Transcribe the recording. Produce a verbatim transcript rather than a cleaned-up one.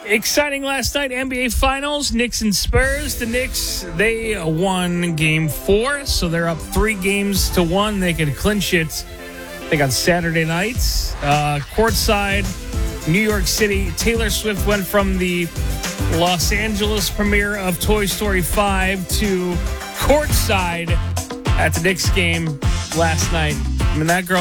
Exciting last night, N B A Finals, Knicks and Spurs. The Knicks, they won game four, so they're up three games to one. They could clinch it, I think, on Saturday nights. Uh, courtside, New York City, Taylor Swift went from the Los Angeles premiere of Toy Story five to courtside at the Knicks game last night. I mean, that girl